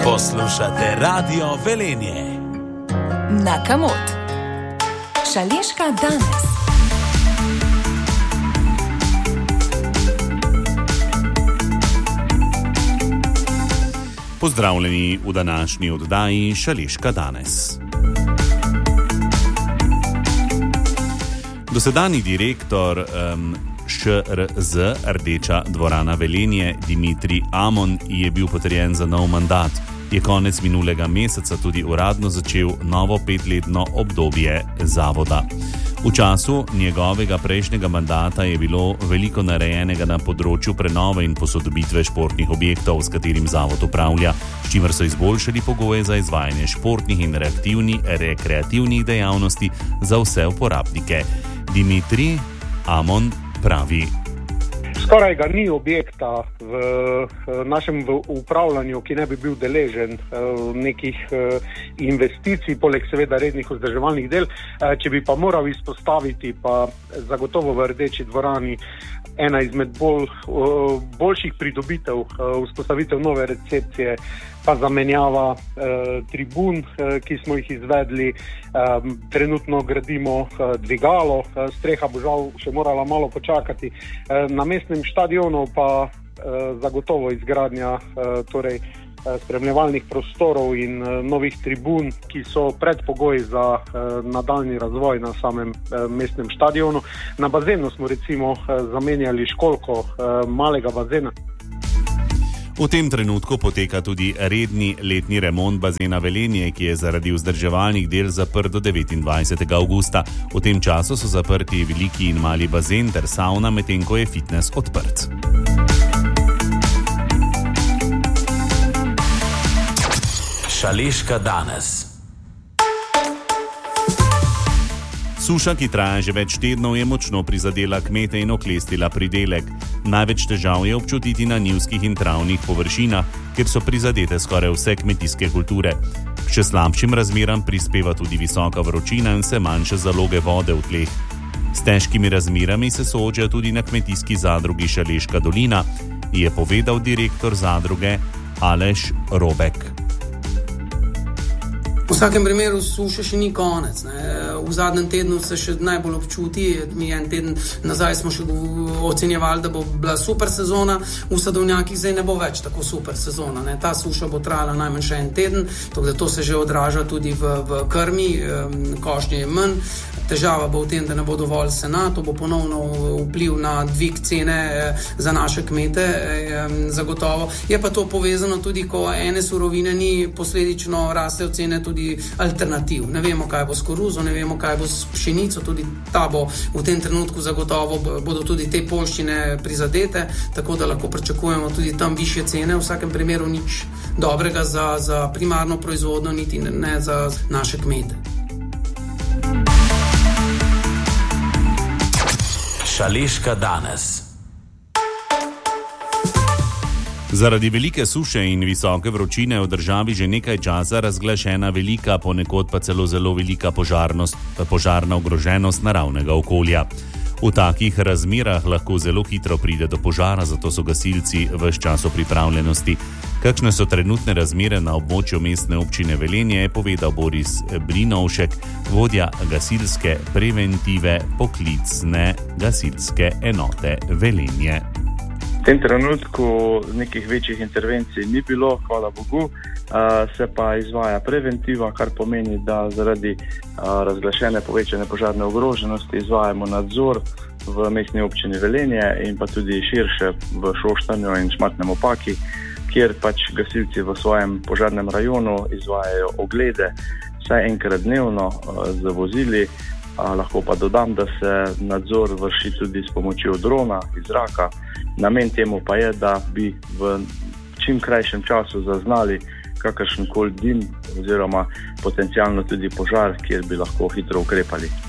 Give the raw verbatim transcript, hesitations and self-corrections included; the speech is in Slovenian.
Poslušate Radio Velenje. Na Kamot. Šaleška danes. Pozdravljeni v današnji oddaji Šaleška danes. Dosedanji direktor um, Š R Z Rdeča dvorana Velenje Dimitrij Amon je bil potrjen za nov mandat. Je konec minulega meseca tudi uradno začel novo petletno obdobje zavoda. V času njegovega prejšnjega mandata je bilo veliko narejenega na področju prenove in posodobitve športnih objektov, s katerim zavod upravlja, s čimer so izboljšali pogoje za izvajanje športnih in rekreativnih dejavnosti za vse uporabnike. Dimitrij Amon pravi: Skoraj ga ni objekta v našem upravljanju, ki ne bi bil deležen nekih investicij, poleg seveda rednih vzdrževalnih del. Če bi pa moral izpostaviti, pa zagotovo v Rdeči dvorani ena izmed bolj, boljših pridobitev, vzpostavitev nove recepcije, pa zamenjava eh, tribun, eh, ki smo jih izvedli. Eh, trenutno gradimo eh, dvigalo, eh, streha bo žal še morala malo počakati. Eh, na mestnem štadionu pa eh, zagotovo izgradnja eh, torej, eh, spremljevalnih prostorov in eh, novih tribun, ki so predpogoj za eh, nadaljni razvoj na samem eh, mestnem štadionu. Na bazenu smo recimo eh, zamenjali školko eh, malega bazena. V tem trenutku poteka tudi redni letni remont bazena Velenje, ki je zaradi vzdrževalnih del zaprt do devetindvajsetega avgusta. V tem času so zaprti veliki in mali bazen ter savna, medtem ko je fitnes odprt. Šaleška danes. Suša, ki traja že več tednov, je močno prizadela kmete in oklestila pridelek. Največ težav je občutiti na njivskih in travnih površinah, kjer so prizadete skoraj vse kmetijske kulture. K še slabšim razmeram prispeva tudi visoka vročina in vse manjše zaloge vode v tleh. S težkimi razmerami se soočajo tudi na kmetijski zadrugi Šaleška dolina, je povedal direktor zadruge Aleš Robek. V vsakem primeru suše še ni konec. Ne. V zadnjem tednu se še najbolj občuti. Mi en teden nazaj smo še ocenjevali, da bo bila super sezona. V sadovnjakih zdaj ne bo več tako super sezona. Ne. Ta suša bo trajala najmanj še en teden, tako da to se že odraža tudi v, v krmi, košnje je manj. Težava bo v tem, da ne bo dovolj sena, to bo ponovno vpliv na dvig cene za naše kmete, zagotovo. Je pa to povezano tudi, ko ene surovine ni, posledično rastejo cene tudi alternativ. Ne vemo, kaj bo s koruzo, ne vemo, kaj bo s pšenico, tudi ta bo v tem trenutku zagotovo, bodo tudi te poljščine prizadete, tako da lahko pričakujemo tudi tam višje cene. V vsakem primeru nič dobrega za, za primarno proizvodnjo, niti ne za naše kmete. Šaleška danes. Zaradi velike suše in visoke vročine v državi že nekaj časa razglašena velika, ponekod pa celo zelo velika požarnost, požarna ogroženost naravnega okolja. V takih razmerah lahko zelo hitro pride do požara, zato so gasilci ves čas v pripravljenosti. Kakšne so trenutne razmere na območju mestne občine Velenje, je povedal Boris Brinovšek, vodja gasilske preventive poklicne gasilske enote Velenje. V tem trenutku nekih večjih intervencij ni bilo, hvala Bogu, se pa izvaja preventiva, kar pomeni, da zaradi razglašene povečane požarne ogroženosti izvajamo nadzor v mestni občini Velenje in pa tudi širše v Šoštanju in Šmartnem Opaki, kjer pač gasilci v svojem požarnem rajonu izvajajo oglede vsaj enkrat dnevno z vozili. Lahko pa dodam, da se nadzor vrši tudi s pomočjo drona iz zraka. Namen temu pa je, da bi v čim krajšem času zaznali kakršenkoli dim oziroma potencialno tudi požar, kjer bi lahko hitro ukrepali.